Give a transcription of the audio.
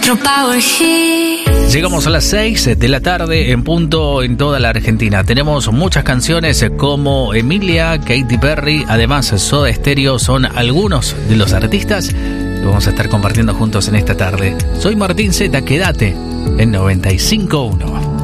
Llegamos a las 6 de la tarde en punto en toda la Argentina. Tenemos muchas canciones como Emilia, Katy Perry, además Soda Stereo son algunos de los artistas que vamos a estar compartiendo juntos en esta tarde. Soy Martín Zeta, quédate en 95.1.